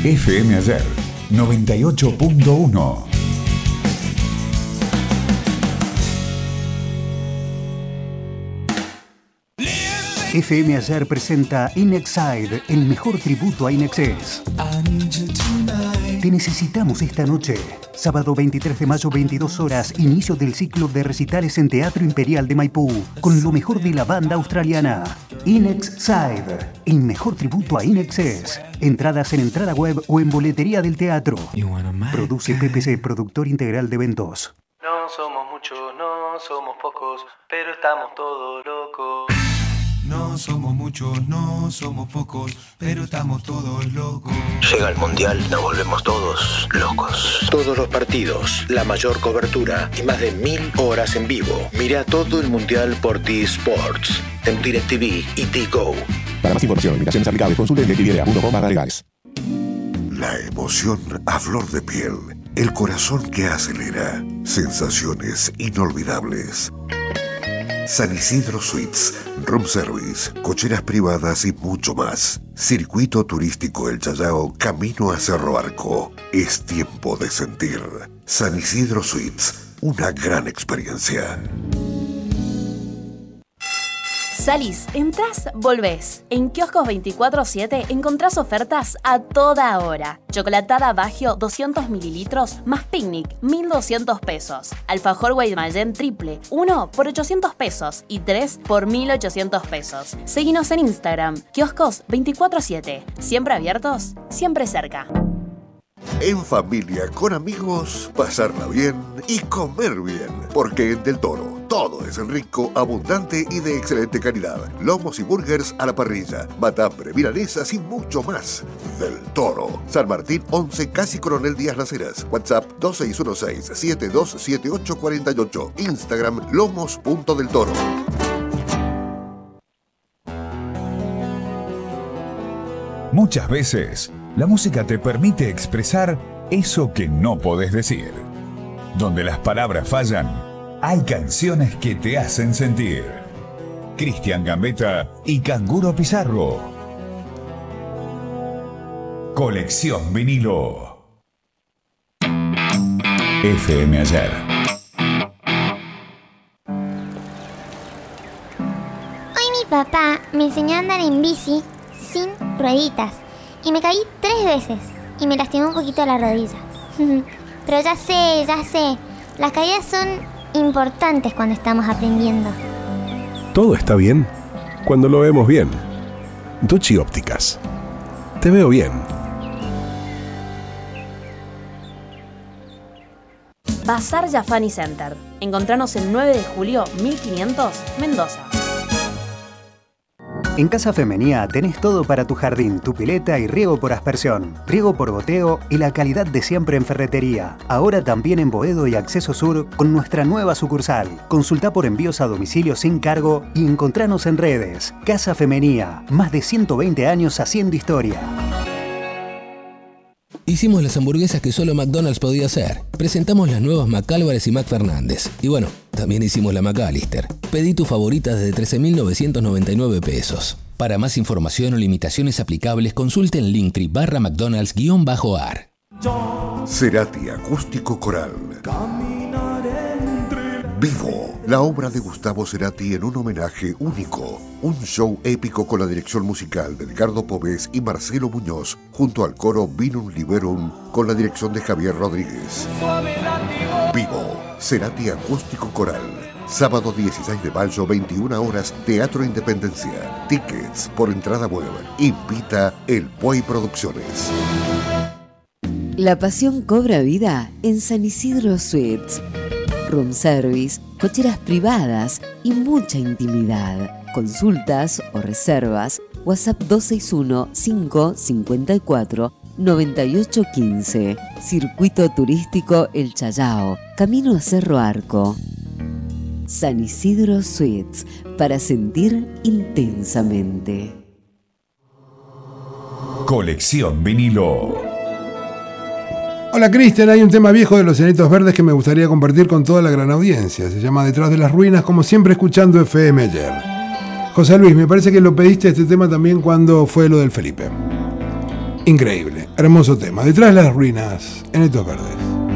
FM Ayer 98.1. FM Ayer presenta Inexide, el mejor tributo a Inexcess. Te necesitamos esta noche. Sábado 23 de mayo, 22 horas, inicio del ciclo de recitales en Teatro Imperial de Maipú, con lo mejor de la banda australiana. Inexide, el mejor tributo a Inexcess. Entradas en entrada web o en boletería del teatro. Produce PPC, productor integral de eventos. No somos muchos, no somos pocos, pero estamos todos locos. No somos muchos, no somos pocos, pero estamos todos locos. Llega el Mundial, nos volvemos todos locos. Todos los partidos, la mayor cobertura y más de 1000 horas en vivo. Mira todo el Mundial por T-Sports, en DirecTV y T-Go. Para más información, invitaciones aplicables, consulte en directv.com/legales. La emoción a flor de piel, el corazón que acelera, sensaciones inolvidables. San Isidro Suites, room service, cocheras privadas y mucho más. Circuito turístico El Chayao, camino a Cerro Arco. Es tiempo de sentir. San Isidro Suites, una gran experiencia. Salís, entras, volvés. En Kioscos 24/7 encontrás ofertas a toda hora. Chocolatada Baggio 200 mililitros más picnic 1.200 pesos. Alfajor Guaymallén triple 1 por 800 pesos y 3 por 1.800 pesos. Seguinos en Instagram, Kioscos 24/7. Siempre abiertos, siempre cerca. En familia, con amigos, pasarla bien y comer bien. Porque en Del Toro todo es rico, abundante y de excelente calidad. Lomos y burgers a la parrilla, matambre, milanesas y mucho más. Del Toro. San Martín 11, casi Coronel Díaz Las Heras. WhatsApp 2616-727848. Instagram lomos.deltoro. Muchas veces, la música te permite expresar eso que no podés decir. Donde las palabras fallan, hay canciones que te hacen sentir. Cristian Gambetta y Canguro Pizarro. Colección vinilo. FM Ayer. Hoy mi papá me enseñó a andar en bici sin rueditas y me caí 3 veces y me lastimé un poquito la rodilla. Pero ya sé, las caídas son importantes cuando estamos aprendiendo. Todo está bien cuando lo vemos bien. Ducci Ópticas. Te veo bien. Bazar Jafani Center. Encontranos el 9 de julio 1500, Mendoza. En Casa Femenía tenés todo para tu jardín, tu pileta y riego por aspersión, riego por goteo y la calidad de siempre en ferretería. Ahora también en Boedo y Acceso Sur con nuestra nueva sucursal. Consulta por envíos a domicilio sin cargo y encontranos en redes. Casa Femenía, más de 120 años haciendo historia. Hicimos las hamburguesas que solo McDonald's podía hacer. Presentamos las nuevas McAlvarez y McFernández. Y bueno, también hicimos la McAllister. Pedí tu favorita desde 13.999 pesos. Para más información o limitaciones aplicables, consulte en Linktree/McDonald's_ar. Cerati Acústico Coral. Vivo, la obra de Gustavo Cerati en un homenaje único. Un show épico con la dirección musical de Edgardo Povés y Marcelo Muñoz, junto al coro Vinum Liberum, con la dirección de Javier Rodríguez. Vivo, Cerati Acústico Coral. Sábado 16 de mayo, 21 horas, Teatro Independencia. Tickets por entrada web. Invita El Puey Producciones. La pasión cobra vida en San Isidro Suites. Room service, cocheras privadas y mucha intimidad. Consultas o reservas, WhatsApp 261-554-9815. Circuito turístico El Chayao, camino a Cerro Arco. San Isidro Suites, para sentir intensamente. Colección vinilo. Hola Cristian, hay un tema viejo de los Enanitos Verdes que me gustaría compartir con toda la gran audiencia. Se llama Detrás de las Ruinas, como siempre escuchando FM Ayer. José Luis, me parece que lo pediste este tema también cuando fue lo del Felipe. Increíble, hermoso tema. Detrás de las ruinas, Enanitos Verdes.